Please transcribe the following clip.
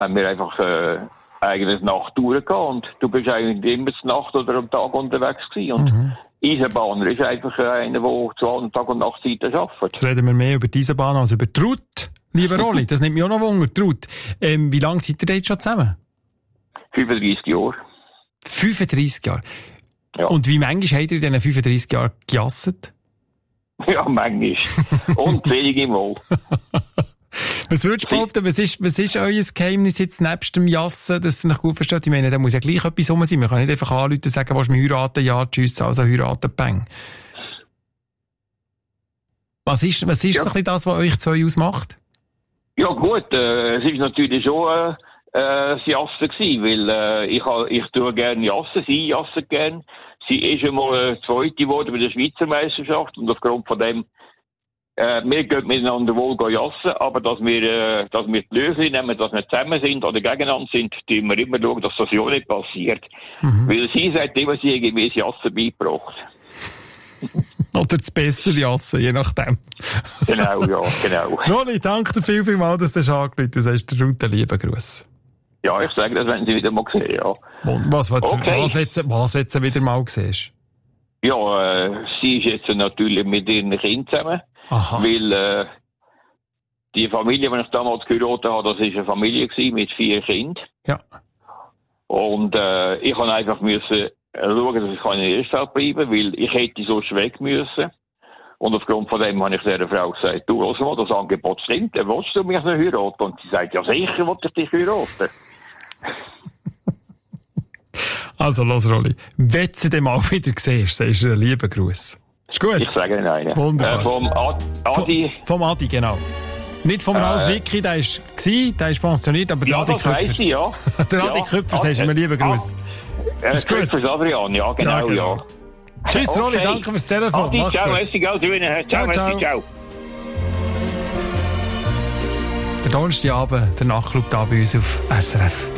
haben wir einfach eigentlich Nacht durchgegangen und du bist eigentlich immer zur Nacht oder am Tag unterwegs gewesen. Und Eisenbahner ist einfach einer, der zu allen Tag- und Nachtzeiten arbeitet. Jetzt reden wir mehr über die Eisenbahn als über die Route. Lieber Rolli, das nimmt mich auch noch Wunder, die Route. Wie lange seid ihr jetzt schon zusammen? 35 Jahre. 35 Jahre? Ja. Und wie manchmal habt ihr in diesen 35 Jahren gejasset? Ja, manchmal. Und wenige Mal. Was würdest du behaupten, was ist euer Geheimnis jetzt nebst dem Jassen, dass ihr euch gut versteht? Ich meine, da muss ja gleich etwas rum sein. Man kann nicht einfach anrufen und sagen, willst du mich heiraten? Ja, tschüss, also heiraten, bang. Was ist so ein bisschen das, was euch zwei ausmacht? Ja gut, es ist natürlich schon das Jassen gewesen, weil ich tue gerne Jassen, sie jassen gerne. Sie ist einmal Zweite geworden bei der Schweizer Meisterschaft und aufgrund von dem wir gehen miteinander wohl jassen, aber dass wir die Lösung nehmen, dass wir zusammen sind oder gegeneinander sind, tun wir immer schauen, dass das ja nicht passiert. Weil sie sagt immer, sie hat irgendwie das Jassen beigebracht. Oder das bessere Jassen, je nachdem. Genau, ja, genau. Rolli, danke dir vielmals, dass du das angerufen hast. Du sagst der Route lieben Gruß. Ja, ich sage das, wenn sie wieder mal sehen, ja. Und was willst du wieder mal sehen? Ja, sie ist jetzt natürlich mit ihren Kindern zusammen. Aha. Weil die Familie, die ich damals geheiratet habe, das war eine Familie gewesen, mit 4 Kindern. Ja. Und ich habe einfach müssen schauen, dass ich in Erstfeld bleiben, weil ich hätte sonst weg müssen. Und aufgrund von dem habe ich der Frau gesagt, du, hör mal, das Angebot stimmt, willst du mich noch heiraten? Und sie sagt, ja sicher will ich dich heiraten. Also, los, Rolli. Wenn du den mal wieder siehst, sagst du einen lieben Gruß. Ist gut? Ich sage Ihnen einen. Wunderbar. Vom Adi. Vom Adi, genau. Nicht vom Ralf Wicki, der ist pensioniert, aber der Adi Köpfer. Weiss ich, ja. Der Adi Köpfer, sagst du einen lieben Gruß. Ist gut. Fürs Adrian, ja, genau, ja. Tschüss, Rolli, danke fürs Telefon. Adi, Mach's ciao, gut. merci, ciao, ciao. Der Donnerstagabend, der Nachtclub da bei uns auf SRF.